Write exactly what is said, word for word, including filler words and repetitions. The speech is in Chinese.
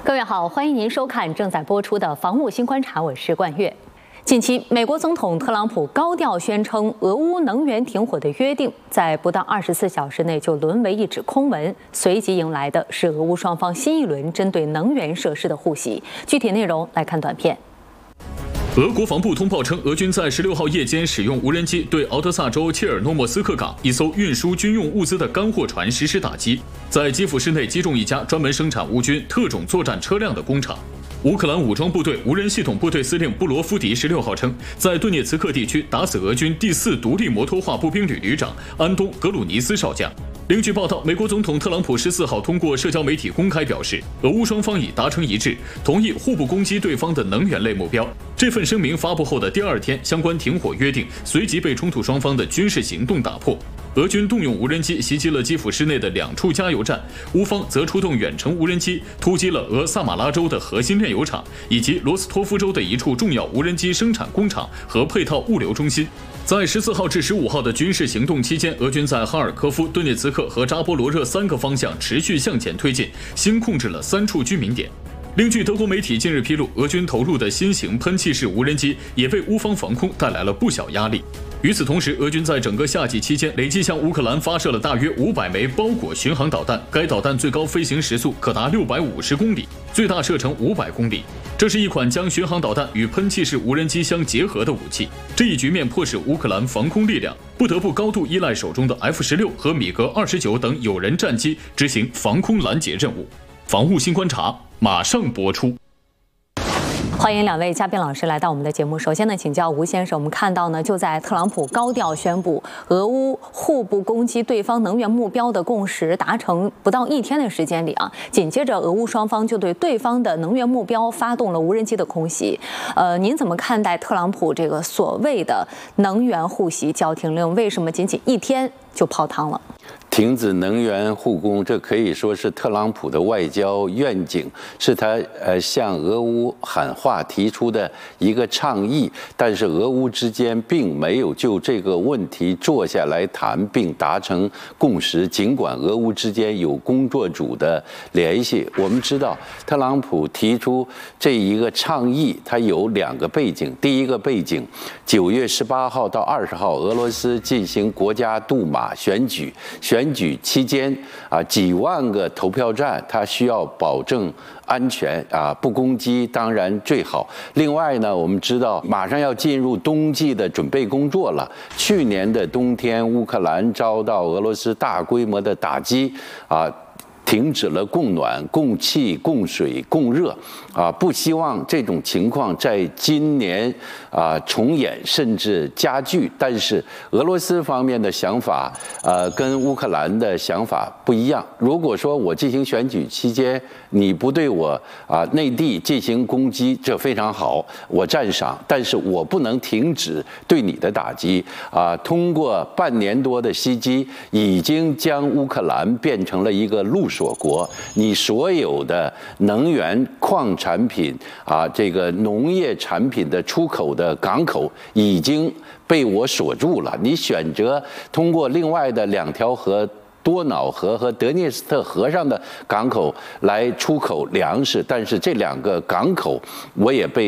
各位好，欢迎您收看正在播出的《防务新观察》，我是冠月。近期，美国总统特朗普高调宣称，俄乌能源停火的约定在不到二十四小时内就沦为一纸空文，随即迎来的是俄乌双方新一轮针对能源设施的互袭。具体内容来看短片。 俄国防部通报称，俄军在十六号夜间使用无人机对敖德萨州切尔诺莫斯克港一艘运输军用物资的干货船实施打击，在基辅市内击中一家专门生产乌军特种作战车辆的工厂。乌克兰武装部队无人系统部队司令布罗夫迪十六号称，在顿涅茨克地区打死俄军第四独立摩托化步兵旅旅长安东·格鲁尼斯少将。 另据报道，美国总统特朗普十四号通过社交媒体公开表示，俄乌双方已达成一致，同意互不攻击对方的能源类目标。这份声明发布后的第二天，相关停火约定随即被冲突双方的军事行动打破。俄军动用无人机袭击了基辅市内的两处加油站，乌方则出动远程无人机突击了俄萨马拉州的核心炼油厂，以及罗斯托夫州的一处重要无人机生产工厂和配套物流中心。 在十四号至十五号的军事行动期间，俄军在哈尔科夫、顿涅茨克和扎波罗热三个方向持续向前推进，新控制了三处居民点。另据德国媒体近日披露，俄军投入的新型喷气式无人机也为乌方防空带来了不小压力。与此同时，俄军在整个夏季期间累计向乌克兰发射了大约五百枚包裹巡航导弹，该导弹最高飞行时速可达六百五十公里，最大射程五百公里。 这是一款将巡航导弹与喷气式无人机相结合的武器。这一局面迫使乌克兰防空力量不得不高度依赖手中的 F 十六和米格二十九等有人战机执行防空拦截任务。防务新观察马上播出。 欢迎两位嘉宾老师来到我们的节目。首先呢，请教吴先生，我们看到呢，就在特朗普高调宣布俄乌互不攻击对方能源目标的共识达成不到一天的时间里啊，紧接着俄乌双方就对对方的能源目标发动了无人机的空袭。呃，您怎么看待特朗普这个所谓的能源互袭叫停令？为什么仅仅一天就泡汤了？ 停止能源互攻，这可以说是特朗普的外交愿景，是他呃向俄乌喊话提出的一个倡议。但是俄乌之间并没有就这个问题坐下来谈并达成共识。尽管俄乌之间有工作组的联系，我们知道特朗普提出这一个倡议，它有两个背景。第一个背景，九月十八号到二十号，俄罗斯进行国家杜马选举选。 选举期间啊，几万个投票站，它需要保证安全啊，不攻击当然最好。另外呢，我们知道马上要进入冬季的准备工作了。去年的冬天，乌克兰遭到俄罗斯大规模的打击啊。 停止了供暖、供气、供水、供热，啊，不希望这种情况在今年啊重演，甚至加剧。但是俄罗斯方面的想法，呃，跟乌克兰的想法不一样。如果说我进行选举期间，你不对我啊内地进行攻击，这非常好，我赞赏。但是我不能停止对你的打击啊！通过半年多的袭击，已经将乌克兰变成了一个陆。 锁国，你所有的能源、矿产品啊，这个农业产品的出口的港口已经被我锁住了。你选择通过另外的两条河。 多瑙河和德涅斯特河上的港口来出口粮食，但是这两个港口我也被